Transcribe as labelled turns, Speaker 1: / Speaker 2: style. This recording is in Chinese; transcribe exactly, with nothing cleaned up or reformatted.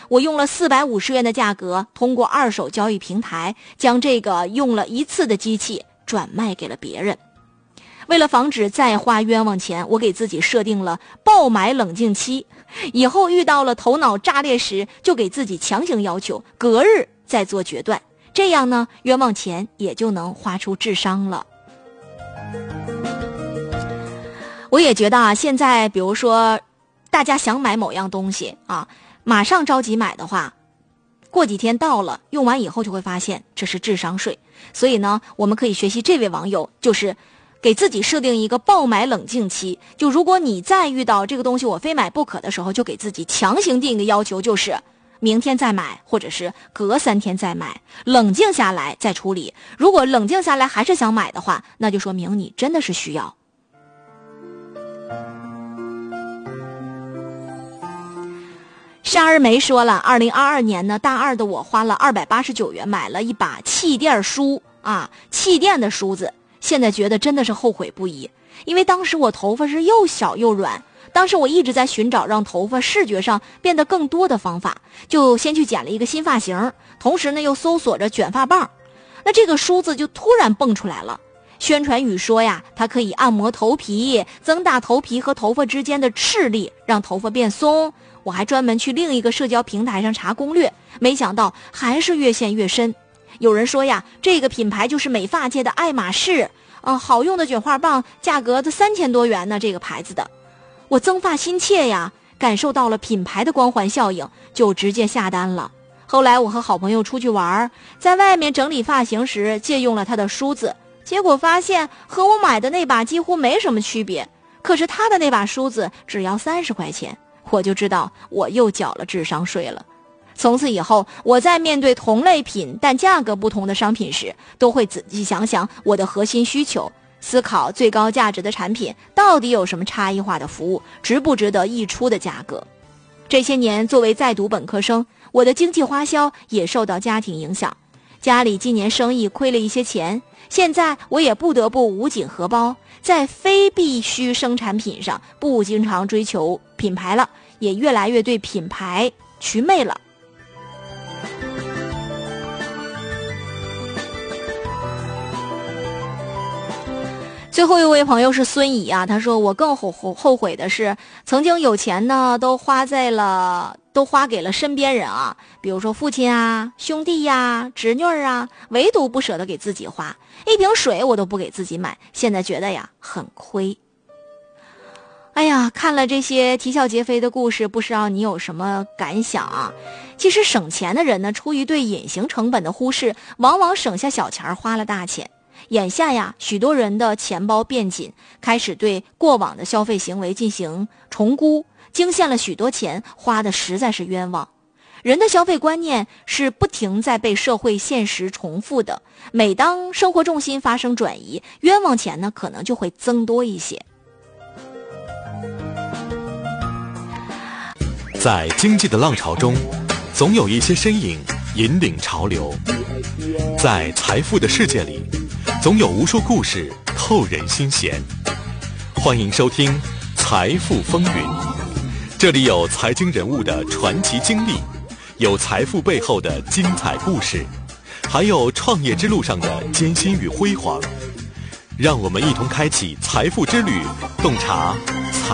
Speaker 1: 我用了四百五十元的价格，通过二手交易平台将这个用了一次的机器转卖给了别人。为了防止再花冤枉钱，我给自己设定了爆买冷静期，以后遇到了头脑炸裂时，就给自己强行要求隔日再做决断，这样呢，冤枉钱也就能花出智商了。我也觉得啊，现在比如说大家想买某样东西啊，马上着急买的话，过几天到了，用完以后就会发现这是智商税。所以呢，我们可以学习这位网友，就是给自己设定一个爆买冷静期，就如果你再遇到这个东西我非买不可的时候，就给自己强行定一个要求，就是明天再买，或者是隔三天再买，冷静下来再处理。如果冷静下来还是想买的话，那就说明你真的是需要。沙儿梅说了，二零二二年呢，大二的我花了二百八十九元买了一把气垫梳啊，气垫的梳子，现在觉得真的是后悔不已，因为当时我头发是又小又软，当时我一直在寻找让头发视觉上变得更多的方法，就先去剪了一个新发型，同时呢又搜索着卷发棒，那这个梳子就突然蹦出来了。宣传语说呀，它可以按摩头皮，增大头皮和头发之间的斥力，让头发变松。我还专门去另一个社交平台上查攻略，没想到还是越陷越深。有人说呀，这个品牌就是美发界的爱马仕，呃，好用的卷发棒价格的三千多元呢，这个牌子的。我增发心切呀，感受到了品牌的光环效应，就直接下单了。后来我和好朋友出去玩，在外面整理发型时借用了他的梳子，结果发现和我买的那把几乎没什么区别，可是他的那把梳子只要三十块钱，我就知道我又缴了智商税了。从此以后，我在面对同类品但价格不同的商品时，都会仔细想想我的核心需求，思考最高价值的产品到底有什么差异化的服务，值不值得溢出的价格。这些年作为在读本科生，我的经济花销也受到家庭影响，家里今年生意亏了一些钱，现在我也不得不捂紧荷包，在非必需生产品上不经常追求品牌了，也越来越对品牌祛魅了。最后一位朋友是孙怡啊，他说我更后后悔的是，曾经有钱呢都花在了都花给了身边人啊，比如说父亲啊、兄弟呀、侄女儿啊，唯独不舍得给自己花，一瓶水我都不给自己买，现在觉得呀很亏。哎呀，看了这些啼笑皆非的故事，不知道你有什么感想啊？其实省钱的人呢，出于对隐形成本的忽视，往往省下小钱花了大钱。眼下呀，许多人的钱包变紧，开始对过往的消费行为进行重估，惊现了许多钱，花的实在是冤枉。人的消费观念是不停在被社会现实重复的，每当生活重心发生转移，冤枉钱呢可能就会增多一些。
Speaker 2: 在经济的浪潮中，总有一些身影引领潮流，在财富的世界里，总有无数故事透人心弦。欢迎收听《财富风云》，这里有财经人物的传奇经历，有财富背后的精彩故事，还有创业之路上的艰辛与辉煌。让我们一同开启财富之旅，洞察财